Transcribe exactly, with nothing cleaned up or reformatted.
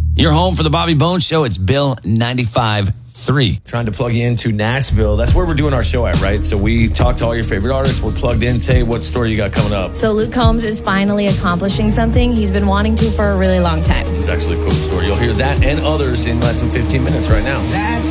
You're home for the Bobby Bones Show. It's Bill ninety-five point three. Trying to plug you into Nashville. That's where we're doing our show at, right? So we talk to all your favorite artists. We're plugged in. Tay, what story you got coming up? So Luke Combs is finally accomplishing something he's been wanting to for a really long time. It's actually a cool story. You'll hear that and others in less than fifteen minutes right now.